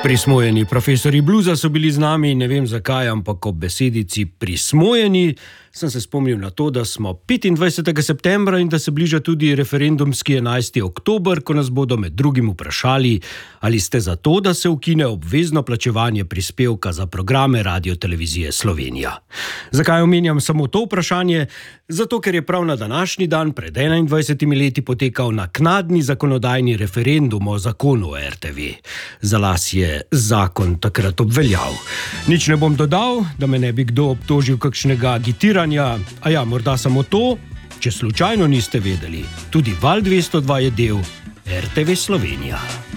Prismojeni profesori bluza so bili z nami, ne vem zakaj, ampak ob besedici prismojeni sem se spomnil na to, da smo 25. septembra in da se bliža tudi referendumski 11. oktober, ko nas bodo med drugim vprašali, ali ste za to, da se ukine obvezno plačevanje prispevka za programe Radiotelevizije Slovenija. Zakaj omenjam samo to vprašanje? Zato, ker je prav na današnji dan pred 21 leti potekal naknadni zakonodajni referendum o zakonu o RTV. Za las je zakon takrat obveljal. Nič ne bom dodal, da me ne bi kdo obtožil kakšnega agitiranja, a ja, morda samo to, če slučajno niste vedeli, tudi Val 202 je del RTV Slovenija.